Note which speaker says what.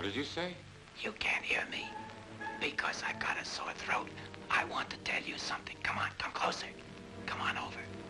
Speaker 1: did you say?
Speaker 2: You can't hear me because I've got a sore throat. I want to tell you something. Come on, come closer. Come on over.